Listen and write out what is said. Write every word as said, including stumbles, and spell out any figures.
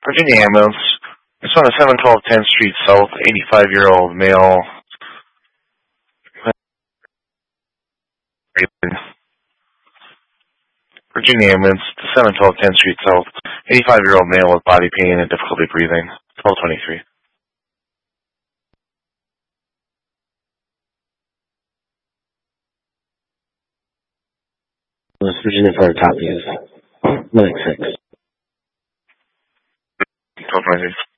Virginia ambulance. It's on a seven twelve tenth Street South, eighty-five-year-old male. Virginia ambulance, seven twelve tenth Street South, eighty-five-year-old male with body pain and difficulty breathing, twelve twenty-three. West Virginia Fire copies. Medic six. twelve twenty-three.